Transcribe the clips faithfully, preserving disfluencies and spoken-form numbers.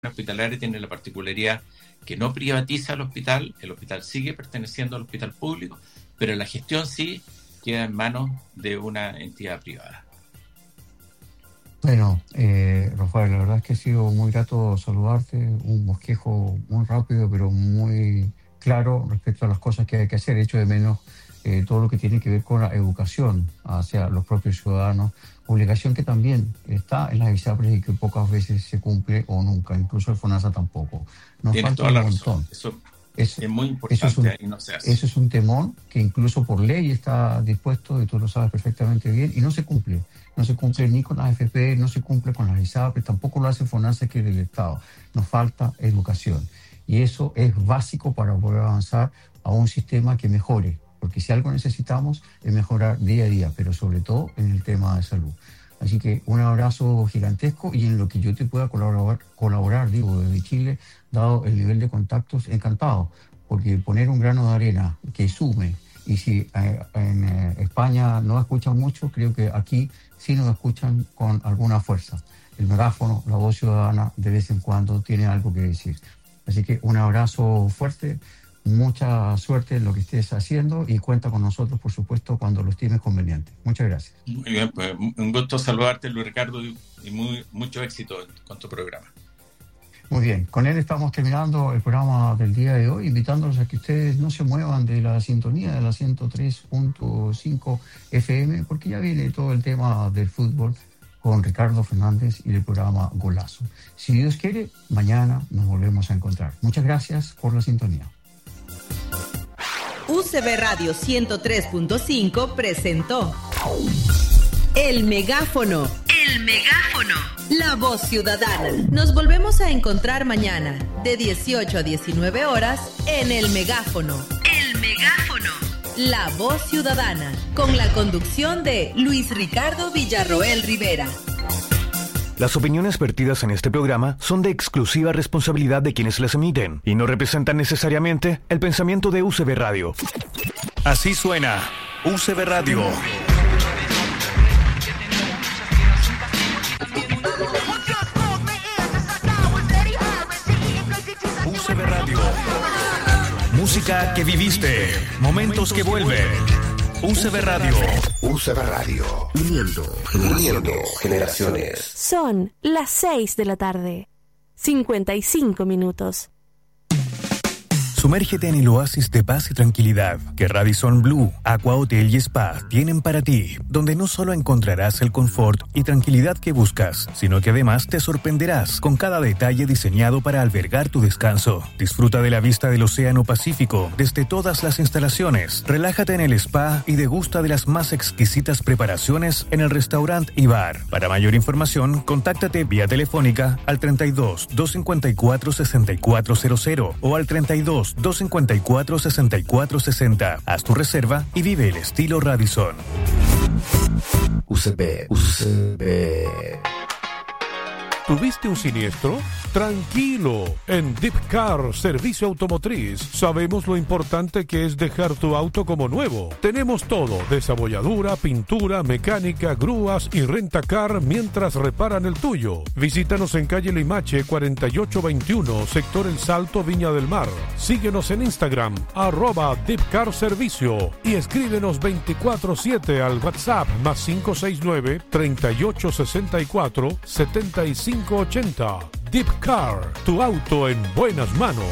hospitalaria tiene la particularidad que no privatiza el hospital, el hospital sigue perteneciendo al hospital público, pero la gestión sí queda en manos de una entidad privada. Bueno, eh, Rafael, la verdad es que ha sido muy grato saludarte, un bosquejo muy rápido pero muy claro respecto a las cosas que hay que hacer. Hecho de menos eh, todo lo que tiene que ver con la educación hacia los propios ciudadanos, obligación que también está en las ISAPRES y que pocas veces se cumple o nunca, incluso el FONASA tampoco. Nos Tienes falta toda un la montón. razón. Eso Es, es muy importante, eso es un, y no se hace. Eso es un temón que incluso por ley está dispuesto, y tú lo sabes perfectamente bien, y no se cumple. No se cumple ni con las A F P, no se cumple con las ISAPRES, tampoco lo hace FONASA, que es del Estado. Nos falta educación. Y eso es básico para poder avanzar a un sistema que mejore. Porque si algo necesitamos es mejorar día a día, pero sobre todo en el tema de salud. Así que un abrazo gigantesco, y en lo que yo te pueda colaborar, colaborar digo, desde Chile, dado el nivel de contactos, encantado, porque poner un grano de arena que sume, y si eh, en eh, España no escuchan mucho, creo que aquí sí nos escuchan con alguna fuerza. El megáfono, la voz ciudadana, de vez en cuando tiene algo que decir. Así que un abrazo fuerte, mucha suerte en lo que estés haciendo, y cuenta con nosotros, por supuesto, cuando lo estimes conveniente. Muchas gracias. Muy bien, pues un gusto saludarte, Luis Ricardo, y muy, mucho éxito con tu programa. Muy bien, con él estamos terminando el programa del día de hoy, invitándolos a que ustedes no se muevan de la sintonía de la ciento tres punto cinco F M, porque ya viene todo el tema del fútbol con Ricardo Fernández y el programa Golazo. Si Dios quiere, mañana nos volvemos a encontrar. Muchas gracias por la sintonía. U C B Radio ciento tres punto cinco presentó El Megáfono. El Megáfono. La voz ciudadana. Nos volvemos a encontrar mañana de dieciocho a diecinueve horas en El Megáfono. El Megáfono. La voz ciudadana. Con la conducción de Luis Ricardo Villarroel Rivera. Las opiniones vertidas en este programa son de exclusiva responsabilidad de quienes las emiten y no representan necesariamente el pensamiento de U C B Radio. Así suena U C B Radio. U C B Radio. Música que viviste, momentos que vuelven. U C B Radio. U C B Radio. Uniendo, uniendo generaciones. Son las seis de la tarde. cincuenta y cinco minutos. Sumérgete en el oasis de paz y tranquilidad que Radisson Blu, Aqua Hotel y Spa tienen para ti, donde no solo encontrarás el confort y tranquilidad que buscas, sino que además te sorprenderás con cada detalle diseñado para albergar tu descanso. Disfruta de la vista del Océano Pacífico desde todas las instalaciones, relájate en el spa y degusta de las más exquisitas preparaciones en el restaurante y bar. Para mayor información, contáctate vía telefónica al treinta y dos, doscientos cincuenta y cuatro, sesenta y cuatro cero cero o al treinta y dos, doscientos cincuenta y cuatro, sesenta y cuatro sesenta. Haz tu reserva y vive el estilo Radisson. U C B, U C B. ¿Tuviste un siniestro? Tranquilo, en Deep Car Servicio Automotriz sabemos lo importante que es dejar tu auto como nuevo. Tenemos todo, desabolladura, pintura, mecánica, grúas y rentacar mientras reparan el tuyo. Visítanos en calle Limache cuarenta y ocho veintiuno, sector El Salto, Viña del Mar. Síguenos en Instagram, arroba Deep Car Servicio, y escríbenos veinticuatro siete al WhatsApp más cinco seis nueve, treinta y ocho sesenta y cuatro, setenta y cinco ochenta. Deep Car, tu auto en buenas manos.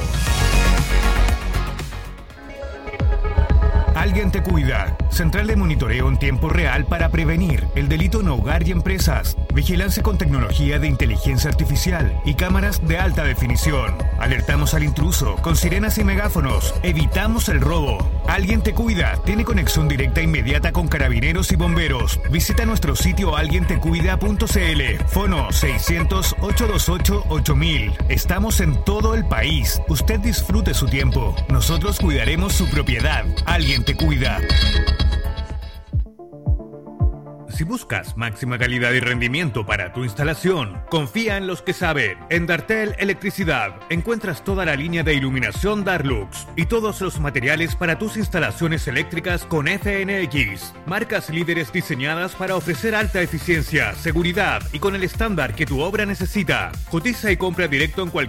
Alguien te cuida. Central de monitoreo en tiempo real para prevenir el delito en hogar y empresas. Vigilancia con tecnología de inteligencia artificial y cámaras de alta definición. Alertamos al intruso con sirenas y megáfonos. Evitamos el robo. Alguien te cuida. Tiene conexión directa inmediata con carabineros y bomberos. Visita nuestro sitio alguien te cuida punto c l. Fono seiscientos, ochocientos veintiocho, ocho mil. Estamos en todo el país. Usted disfrute su tiempo. Nosotros cuidaremos su propiedad. Alguien te cuida. Si buscas máxima calidad y rendimiento para tu instalación, confía en los que saben. En Dartel Electricidad encuentras toda la línea de iluminación Darlux y todos los materiales para tus instalaciones eléctricas con F N X. Marcas líderes diseñadas para ofrecer alta eficiencia, seguridad y con el estándar que tu obra necesita. Cotiza y compra directo en cualquier